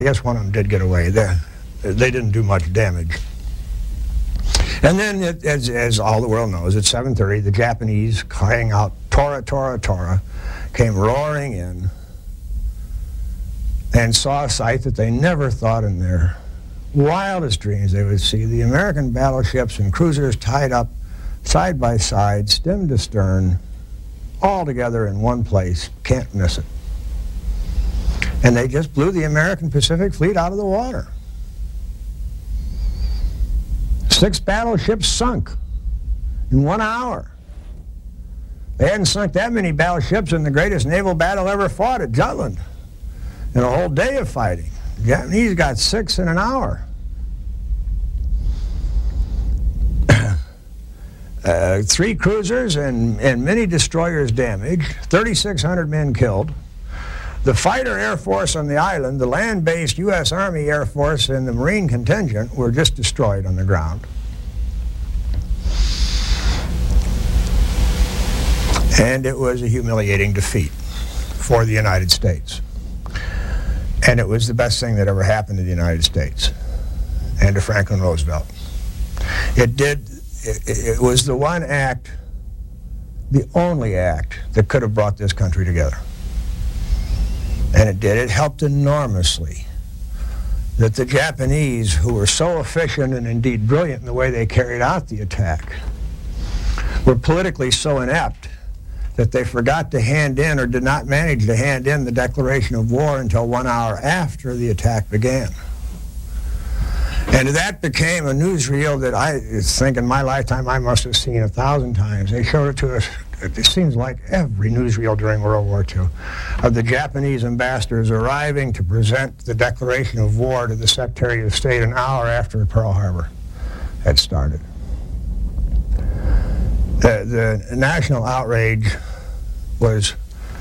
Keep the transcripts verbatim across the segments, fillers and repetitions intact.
I guess one of them did get away. They, they didn't do much damage. And then, it, as, as all the world knows, at seven thirty, the Japanese, crying out, Tora, Tora, Tora, came roaring in and saw a sight that they never thought in their wildest dreams they would see. The American battleships and cruisers tied up side by side, stem to stern, all together in one place. Can't miss it. And they just blew the American Pacific Fleet out of the water. Six battleships sunk in one hour. They hadn't sunk that many battleships in the greatest naval battle ever fought at Jutland in a whole day of fighting. The Japanese got six in an hour. uh, three cruisers and, and many destroyers damaged, thirty-six hundred men killed. The fighter Air Force on the island, the land-based U S Army Air Force and the Marine contingent were just destroyed on the ground. And it was a humiliating defeat for the United States. And it was the best thing that ever happened to the United States and to Franklin Roosevelt. It did, it, it was the one act, the only act that could have brought this country together. And it did. It helped enormously that the Japanese, who were so efficient and indeed brilliant in the way they carried out the attack, were politically so inept that they forgot to hand in or did not manage to hand in the declaration of war until one hour after the attack began. And that became a newsreel that I think in my lifetime I must have seen a thousand times. They showed it to us, it seems like every newsreel during World War Two, of the Japanese ambassadors arriving to present the declaration of war to the Secretary of State an hour after Pearl Harbor had started. The, the national outrage was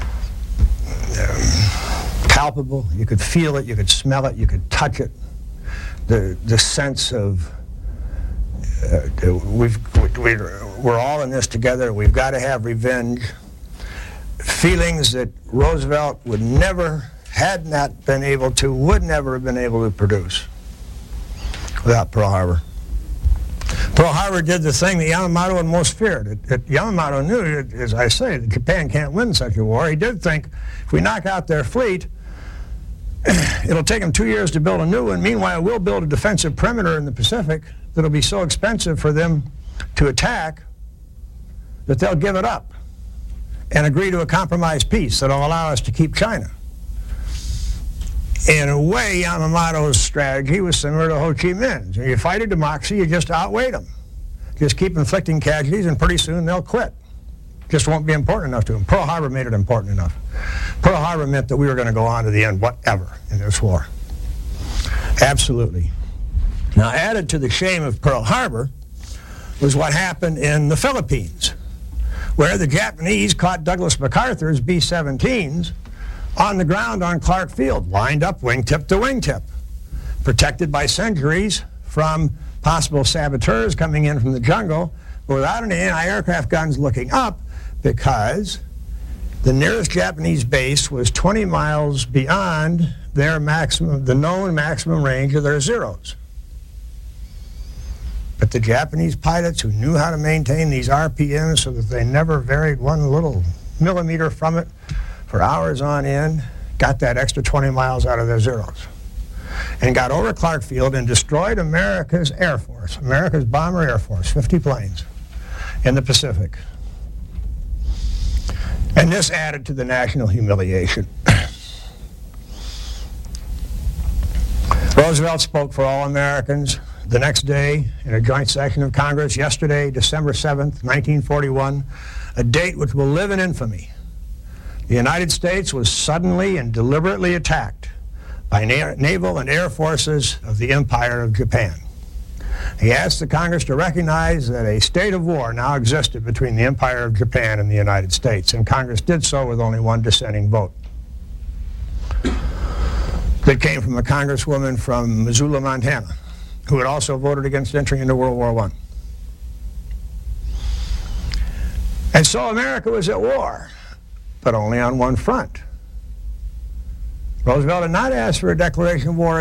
um, palpable. You could feel it, you could smell it, you could touch it. The, the sense of uh, we've, we, we're all in this together, we've got to have revenge. Feelings that Roosevelt would never, had not been able to, would never have been able to produce without Pearl Harbor. Pearl Harbor did the thing that Yamamoto had most feared. It, it, Yamamoto knew, as I say, that Japan can't win such a war. He did think, if we knock out their fleet, it'll take them two years to build a new one. Meanwhile, we'll build a defensive perimeter in the Pacific that'll be so expensive for them to attack that they'll give it up and agree to a compromise peace that'll allow us to keep China. In a way, Yamamoto's strategy was similar to Ho Chi Minh's. When you fight a democracy, you just outweigh them. Just keep inflicting casualties, and pretty soon they'll quit. Just won't be important enough to them. Pearl Harbor made it important enough. Pearl Harbor meant that we were going to go on to the end, whatever, in this war. Absolutely. Now, added to the shame of Pearl Harbor was what happened in the Philippines, where the Japanese caught Douglas MacArthur's B seventeens on the ground on Clark Field, lined up wingtip to wingtip, protected by sentries from possible saboteurs coming in from the jungle, but without any anti-aircraft guns looking up, because the nearest Japanese base was twenty miles beyond their maximum, the known maximum range of their Zeros. But the Japanese pilots, who knew how to maintain these R P Ms so that they never varied one little millimeter from it for hours on end, got that extra twenty miles out of their Zeros and got over Clark Field and destroyed America's Air Force, America's Bomber Air Force, fifty planes in the Pacific. And this added to the national humiliation. Roosevelt spoke for all Americans the next day in a joint session of Congress, yesterday, December seventh, nineteen forty-one, a date which will live in infamy. The United States was suddenly and deliberately attacked by na naval and air forces of the Empire of Japan. He asked the Congress to recognize that a state of war now existed between the Empire of Japan and the United States, and Congress did so with only one dissenting vote. That came from a congresswoman from Missoula, Montana, who had also voted against entering into World War One. And so America was at war, but only on one front. Roosevelt had not asked for a declaration of war